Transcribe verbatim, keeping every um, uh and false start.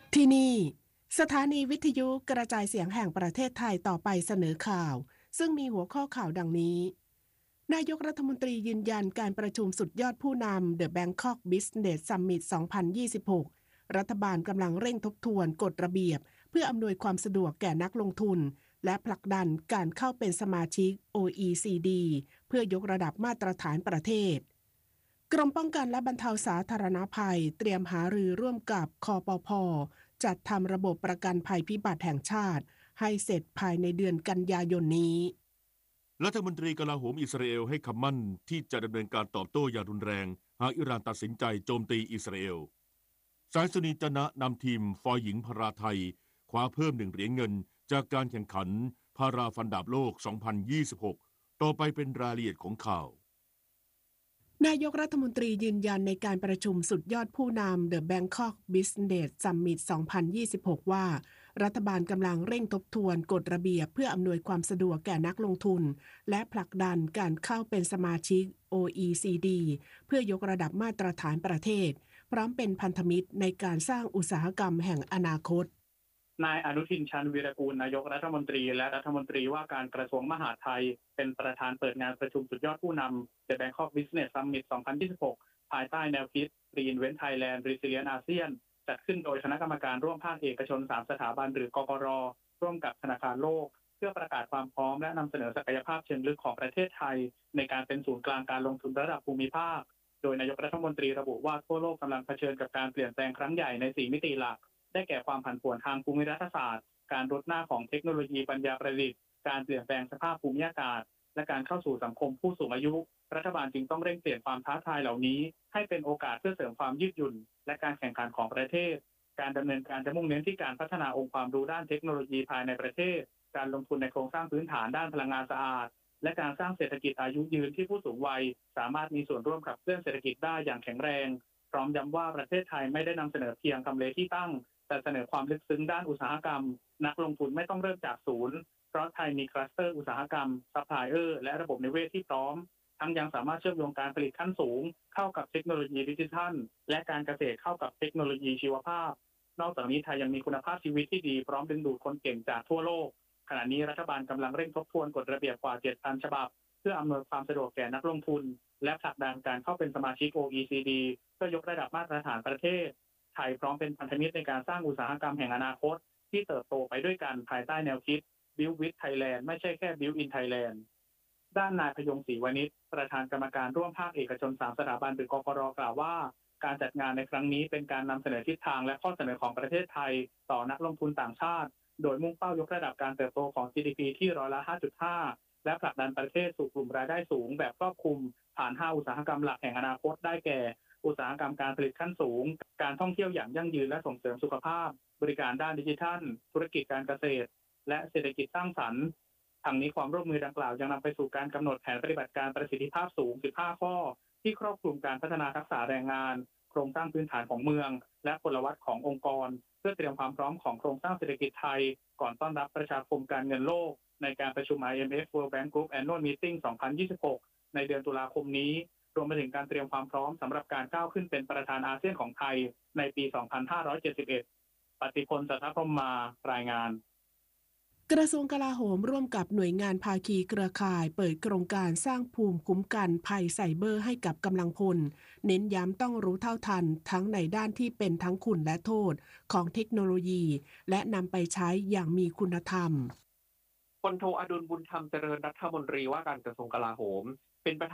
ที่นี่สถานีวิทยุกระจายเสียงแห่งประเทศไทยต่อไปเสนอข่าวซึ่งมีหัวข้อข่าวดังนี้นายกรัฐมนตรียืนยันการประชุมสุดยอดผู้นำ The Bangkok Business Summit สองพันยี่สิบหก รัฐบาลกำลังเร่งทบทวนกฎระเบียบเพื่ออำนวยความสะดวกแก่นักลงทุนและผลักดันการเข้าเป็นสมาชิก โอ อี ซี ดี เพื่อยกระดับมาตรฐานประเทศกรมป้องกันและบรรเทาสาธารณภัยเตรียมหารือร่วมกับคปภ.จัดทำระบบประกันภัยพิบัติแห่งชาติให้เสร็จภายในเดือนกันยายนนี้รัฐมนตรีกลาโหมอิสราเอลให้คำมั่นที่จะดำเนินการตอบโต้อย่างรุนแรงหากอิหร่านตัดสินใจโจมตีอิสราเอลสายสุนีจนะนำทีมฟอยหญิงพาราไทยคว้าเพิ่มหนึ่งเหรียญเงินจากการแข่งขันพาราฟันดาบโลก สองพันยี่สิบหก ต่อไปเป็นรายละเอียดของข่าวนายกรัฐมนตรียืนยันในการประชุมสุดยอดผู้นำ The Bangkok Business Summit สองพันยี่สิบหก ว่ารัฐบาลกำลังเร่งทบทวนกฎระเบียบเพื่ออำนวยความสะดวกแก่นักลงทุนและผลักดันการเข้าเป็นสมาชิก โอ อี ซี ดี เพื่อยกระดับมาตรฐานประเทศพร้อมเป็นพันธมิตรในการสร้างอุตสาหกรรมแห่งอนาคตนายอนุทินชาญวีรกูลนายกรัฐมนตรีและรัฐมนตรีว่าการกระทรวงมหาดไทยเป็นประธานเปิดงานประชุมสุดยอดผู้นำ The Bangkok Business Summit สองพันยี่สิบหก ภายใต้แนวคิด Reinvent Thailand Resilient อาเซียนจัดขึ้นโดยคณะกรรมการร่วมภาคเอกชนสามสถาบันหรือกกร.ร่วมกับธนาคารโลกเพื่อประกาศความพร้อมและนำเสนอศักยภาพเชิงลึกของประเทศไทยในการเป็นศูนย์กลางการลงทุนระดับภูมิภาคโดยนายกรัฐมนตรีระบุว่าทั่วโลกกำลังเผชิญกับการเปลี่ยนแปลงครั้งใหญ่ในสี่มิติหลักได้แก่ความผันผวนทางภูมิรัฐศาสตร์การรุดหน้าของเทคโนโลยีปัญญาประดิษฐ์การเปลี่ยนแปลงสภาพภูมิอากาศและการเข้าสู่สังคมผู้สูงอายุรัฐบาลจึงต้องเร่งเปลี่ยนความท้าทายเหล่านี้ให้เป็นโอกาสเพื่อเสริมความยืดหยุ่นและการแข่งขันของประเทศการดำเนินการจะมุ่งเน้นที่การพัฒนาองค์ความรู้ด้านเทคโนโลยีภายในประเทศการลงทุนในโครงสร้างพื้นฐานด้านพลังงานสะอาดและการสร้างเศรษฐกิจอายุยืนที่ผู้สูงวัยสามารถมีส่วนร่วมขับเคลื่อนเศรษฐกิจได้อย่างแข็งแรงพร้อมย้ำว่าประเทศไทยไม่ได้นำเสนอเพียงทำเลที่ตั้งแต่เสนอความลึกซึ้งด้านอุตสาหกรรมนักลงทุนไม่ต้องเริ่มจากศูนย์เพราะไทยมีคลัสเตอร์อุตสาหกรรมซัพพลายเออร์และระบบนิเวศที่พร้อมทั้งยังสามารถเชื่อมโยงการผลิตขั้นสูงเข้ากับเทคโนโลยีดิจิทัลและการเกษตรเข้ากับเทคโนโลยีชีวภาพนอกจากนี้ไทยยังมีคุณภาพชีวิตที่ดีพร้อมดึงดูดคนเก่งจากทั่วโลกขณะนี้รัฐบาลกำลังเร่งทบทวนกฎระเบียบกว่า เจ็ดพัน ฉบับเพื่ออำนวยความสะดวกแก่นักลงทุนและผลักดันการเข้าเป็นสมาชิก โอ อี ซี ดี เพื่อยกระดับมาตรฐานประเทศไทยพร้อมเป็นพันธมิตรในการสร้างอุตสาหกรรมแห่งอนาคตที่เติบโตไปด้วยกันภายใต้แนวคิด Build with Thailand ไม่ใช่แค่ Build in Thailand ด้านนายพยงศรีวณิชประธานกรรมการร่วมภาคเอกชนสามสถาบันหรือกกร.กล่าวว่าการจัดงานในครั้งนี้เป็นการนำเสนอทิศทางและข้อเสนอของประเทศไทยต่อนักลงทุนต่างชาติโดยมุ่งเป้ายกระดับการเติบโตของ จี ดี พี ที่ร้อยละ ห้าจุดห้า และผลักดันประเทศสู่กลุ่มรายได้สูงแบบครอบคลุมผ่านห้าอุตสาหกรรมหลักแห่งอนาคตได้แก่อุตสาหกรรมการผลิตขั้นสูงการท่องเที่ยวอย่างยั่งยืนและส่งเสริมสุขภาพบริการด้านดิจิทัลธุรกิจการเกษตรและเศรษฐกิจสร้างสรรค์ทั้งนี้ความร่วมมือดังกล่าวยังนำไปสู่การกำหนดแผนปฏิบัติการประสิทธิภาพสูงสิบห้าข้อที่ครอบคลุมการพัฒนาทักษะแรงงานโครงสร้างพื้นฐานของเมืองและพลวัตขององค์กรเพื่อเตรียมความพร้อมของโครงสร้างเศรษฐกิจไทยก่อนต้อนรับประชาคมการเงินโลกในการประชุม ไอ เอ็ม เอฟ World Bank Group Annual Meeting สองพันยี่สิบหกในเดือนตุลาคมนี้รวมไปถึงการเตรียมความพร้อมสำหรับการก้าวขึ้นเป็นประธานอาเซียนของไทยในปี สองพันห้าร้อยเจ็ดสิบเอ็ด ปฏิพล สัทธพรหมมารายงานกระทรวงกลาโหมร่วมกับหน่วยงานภาคีเครือข่ายเปิดโครงการสร้างภูมิคุ้มกันภัยไซเบอร์ให้กับกำลังพลเน้นย้ำต้องรู้เท่าทันทั้งในด้านที่เป็นทั้งคุณและโทษของเทคโนโลยีและนำไปใช้อย่างมีคุณธรรมพลโทอดุลบุญธรรมเจริญรัฐมนตรีว่าการกระทรวงกลาโหมเป็นประ